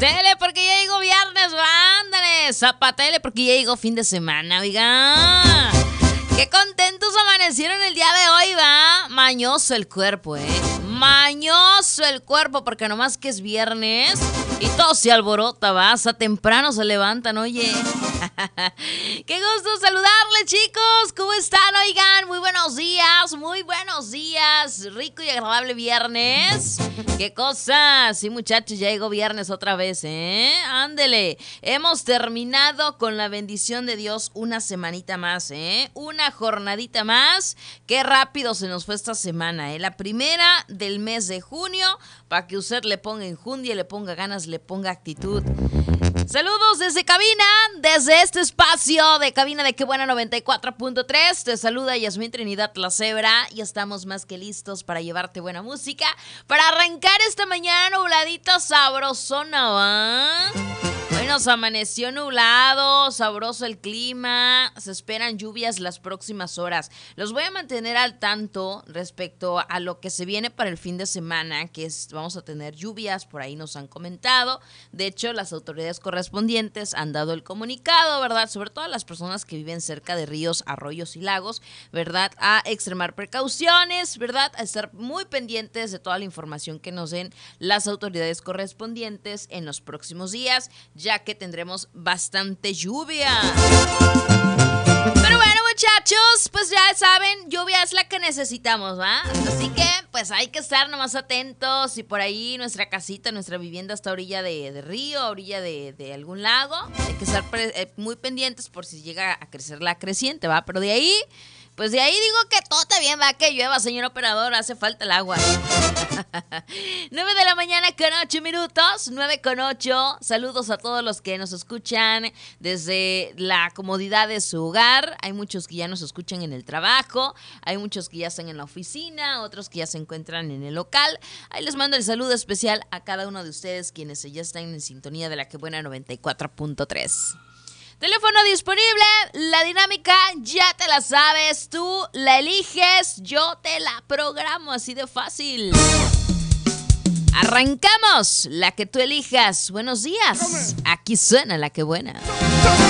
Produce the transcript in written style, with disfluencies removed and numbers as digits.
Zapatele porque ya llegó viernes, ándale. Zapatele porque ya llegó fin de semana, oiga. Qué contentos amanecieron el día de hoy, va. Mañoso el cuerpo, mañoso el cuerpo porque nomás que es viernes y todo se alborota, va. Hasta temprano se levantan, oye. Qué gusto saludarle, chicos. ¿Cómo están? Oigan, muy buenos días, muy buenos días. Rico y agradable viernes. Qué cosa. Sí, muchachos, ya llegó viernes otra vez, Ándele. Hemos terminado con la bendición de Dios una semanita más, una jornadita más. Qué rápido se nos fue esta semana, La primera del mes de junio, para que usted le ponga enjundia, le ponga ganas, le ponga actitud. Saludos desde cabina, desde este espacio de cabina de Qué Buena 94.3. Te saluda Yasmín Trinidad La Cebra y estamos más que listos para llevarte buena música, para arrancar esta mañana nubladita sabrosona, ¿va? Hoy nos amaneció nublado, sabroso el clima, se esperan lluvias las próximas horas. Los voy a mantener al tanto respecto a lo que se viene para el fin de semana, que vamos a tener lluvias, por ahí nos han comentado. De hecho, las autoridades correspondientes han dado el comunicado, ¿verdad? Sobre todo a las personas que viven cerca de ríos, arroyos y lagos, ¿verdad? A extremar precauciones, ¿verdad? A estar muy pendientes de toda la información que nos den las autoridades correspondientes en los próximos días, ya que tendremos bastante lluvia. Pero bueno, muchachos, pues ya saben, lluvia es la que necesitamos, ¿va? Así que, pues hay que estar nomás atentos. Y por ahí nuestra casita, nuestra vivienda está a orilla de río, a orilla de algún lago. Hay que estar muy pendientes por si llega a crecer la creciente, ¿va? Pero de ahí... Pues de ahí digo que todo está bien, va, que llueva, señor operador, hace falta el agua. 9 de la mañana con 8 minutos, 9 con 8. Saludos a todos los que nos escuchan desde la comodidad de su hogar. Hay muchos que ya nos escuchan en el trabajo, hay muchos que ya están en la oficina, otros que ya se encuentran en el local. Ahí les mando el saludo especial a cada uno de ustedes quienes ya están en sintonía de la Qué Buena 94.3. Teléfono disponible, la dinámica ya te la sabes, tú la eliges, yo te la programo, así de fácil. Arrancamos, la que tú elijas. Buenos días, aquí suena la Qué Buena.